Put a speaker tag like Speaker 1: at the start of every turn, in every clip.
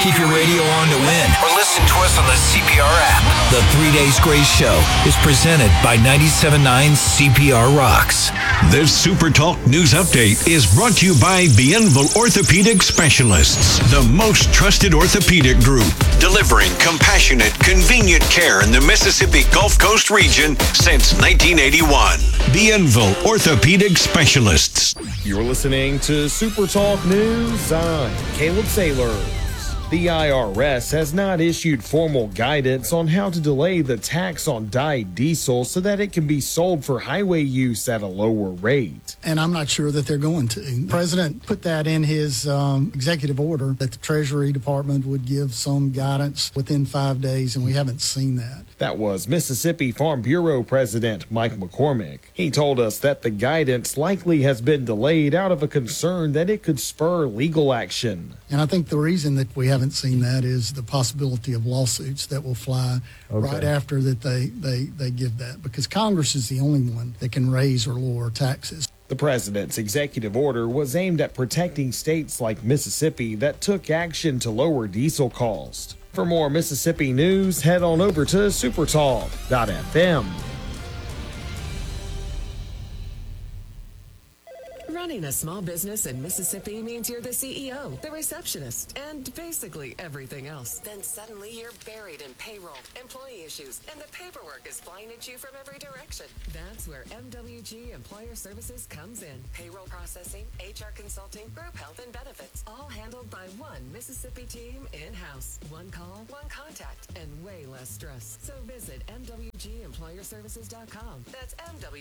Speaker 1: Keep your radio on to win or listen to us on the CPR app. The 3 Days Grace Show is presented by 97.9 CPR Rocks.
Speaker 2: This Super Talk News Update is brought to you by Bienville Orthopedic Specialists, the most trusted orthopedic group, delivering compassionate, convenient care in the Mississippi Gulf Coast region since 1981. Bienville Orthopedic Specialists.
Speaker 3: You're listening to Super Talk News. I'm Caleb Saylor. The IRS has not issued formal guidance on how to delay the tax on dyed diesel so that it can be sold for highway use at a lower rate.
Speaker 4: And I'm not sure that they're going to. The president put that in his executive order that the Treasury Department would give some guidance within 5 days, and we haven't seen that.
Speaker 3: That was Mississippi Farm Bureau President Mike McCormick. He told us that the guidance likely has been delayed out of a concern that it could spur legal action.
Speaker 4: And I think the reason that we haven't seen that is the possibility of lawsuits that will fly right after that they give that, because Congress is the only one that can raise or lower taxes.
Speaker 3: The president's executive order was aimed at protecting states like Mississippi that took action to lower diesel costs. For more Mississippi news, head on over to supertalk.fm.
Speaker 5: Running a small business in Mississippi means you're the CEO, the receptionist, and basically everything else. Then suddenly you're buried in payroll, employee issues, and the paperwork is flying at you from every direction. That's where MWG Employer Services comes in. Payroll processing, HR consulting, group health, and benefits, all handled by one Mississippi team in-house. One call, one contact, and way less stress. So visit MWGEmployerServices.com. That's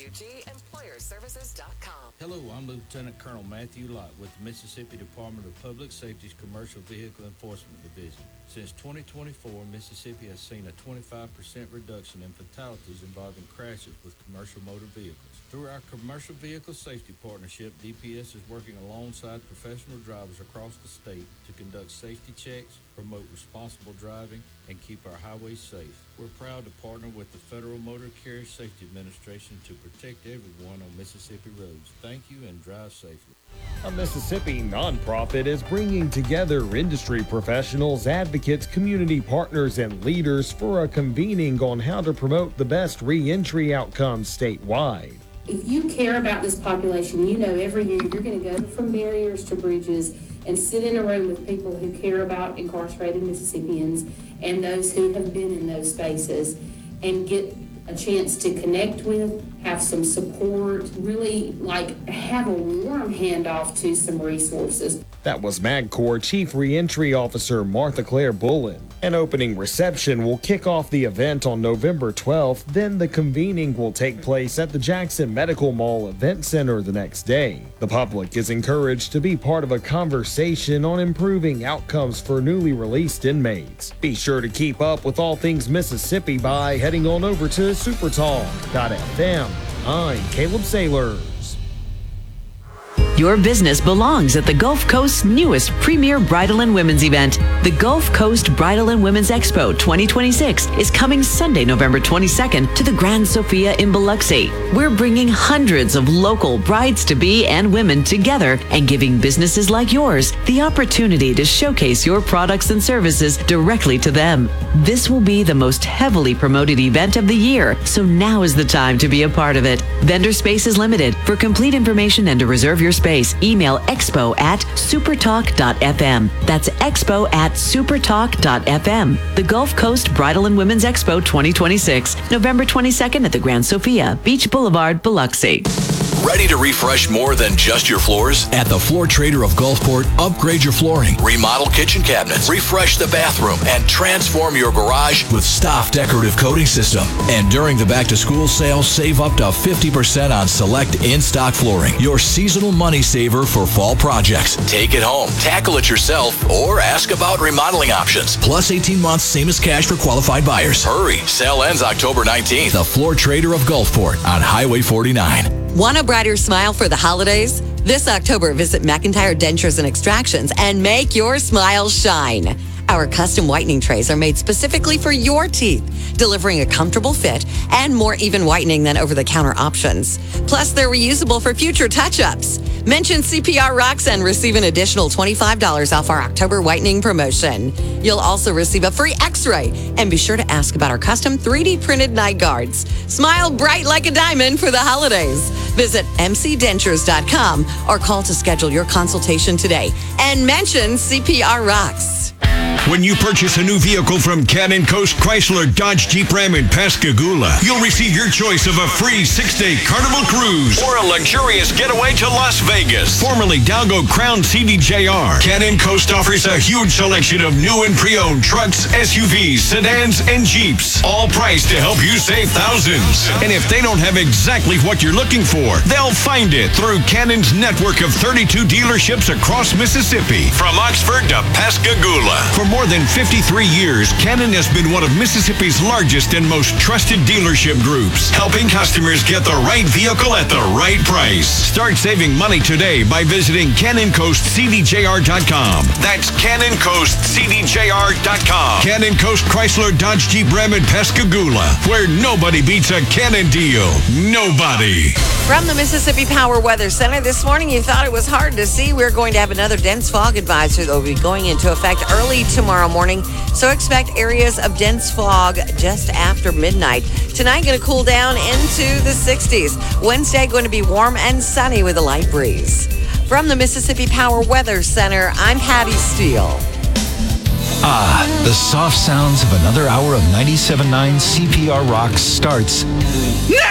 Speaker 5: MWGEmployerServices.com.
Speaker 6: Hello, I'm Lieutenant Colonel Matthew Lott with the Mississippi Department of Public Safety's Commercial Vehicle Enforcement Division. Since 2024, Mississippi has seen a 25% reduction in fatalities involving crashes with commercial motor vehicles. Through our Commercial Vehicle Safety Partnership, DPS is working alongside professional drivers across the state to conduct safety checks, promote responsible driving, and keep our highways safe. We're proud to partner with the Federal Motor Carrier Safety Administration to protect everyone on Mississippi roads. Thank you and drive safely.
Speaker 3: A Mississippi nonprofit is bringing together industry professionals, advocates, community partners, and leaders for a convening on how to promote the best reentry outcomes statewide.
Speaker 7: If you care about this population, you know every year you're going to go from barriers to bridges and sit in a room with people who care about incarcerated Mississippians and those who have been in those spaces and get a chance to connect with, have some support, really have a warm handoff to some resources.
Speaker 3: That was MAGCOR Chief Reentry Officer Martha Claire Bullen. An opening reception will kick off the event on November 12th. Then the convening will take place at the Jackson Medical Mall Event Center the next day. The public is encouraged to be part of a conversation on improving outcomes for newly released inmates. Be sure to keep up with all things Mississippi by heading on over to supertalk.fm. I'm Caleb Saylors.
Speaker 8: Your business belongs at the Gulf Coast's newest premier bridal and women's event. The Gulf Coast Bridal and Women's Expo 2026 is coming Sunday, November 22nd to the Grand Sophia in Biloxi. We're bringing hundreds of local brides-to-be and women together and giving businesses like yours the opportunity to showcase your products and services directly to them. This will be the most heavily promoted event of the year, so now is the time to be a part of it. Vendor space is limited. For complete information and to reserve your space, email expo@supertalk.fm. That's expo@supertalk.fm. The Gulf Coast Bridal and Women's Expo 2026, November 22nd at the Grand Sophia, Beach Boulevard, Biloxi.
Speaker 1: Ready to refresh more than just your floors? At the Floor Trader of Gulfport, upgrade your flooring, remodel kitchen cabinets, refresh the bathroom, and transform your garage with Stoff Decorative Coating System. And during the back-to-school sale, save up to 50% on select in-stock flooring. Your seasonal money saver for fall projects. Take it home, tackle it yourself, or ask about remodeling options. Plus 18 months, same as cash for qualified buyers. Hurry, sale ends October 19th. The Floor Trader of Gulfport on Highway 49.
Speaker 9: Want a brighter smile for the holidays? This October, visit McIntyre Dentures and Extractions and make your smile shine. Our custom whitening trays are made specifically for your teeth, delivering a comfortable fit and more even whitening than over-the-counter options. Plus, they're reusable for future touch-ups. Mention CPR Rocks and receive an additional $25 off our October whitening promotion. You'll also receive a free x-ray, and be sure to ask about our custom 3D printed night guards. Smile bright like a diamond for the holidays. Visit mcdentures.com or call to schedule your consultation today and mention CPR Rocks.
Speaker 2: When you purchase a new vehicle from Cannon Coast Chrysler Dodge Jeep Ram in Pascagoula, you'll receive your choice of a free 6-day Carnival cruise or a luxurious getaway to Las Vegas. Formerly Dalgo Crown CDJR, Cannon Coast offers a huge selection of new and pre-owned trucks, SUVs, sedans, and Jeeps, all priced to help you save thousands. And if they don't have exactly what you're looking for, they'll find it through Cannon's network of 32 dealerships across Mississippi, from Oxford to Pascagoula. For more than 53 years, Cannon has been one of Mississippi's largest and most trusted dealership groups, helping customers get the right vehicle at the right price. Start saving money today by visiting CannonCoastCDJR.com. That's CannonCoastCDJR.com. Cannon Coast Chrysler Dodge Jeep Ram in Pascagoula, where nobody beats a Cannon deal. Nobody.
Speaker 10: From the Mississippi Power Weather Center, this morning you thought it was hard to see. We're going to have another dense fog advisory that will be going into effect early tomorrow morning. So expect areas of dense fog just after midnight. Tonight going to cool down into the 60s. Wednesday going to be warm and sunny with a light breeze. From the Mississippi Power Weather Center, I'm Patty Steele.
Speaker 11: Ah, the soft sounds of another hour of 97.9 CPR Rocks starts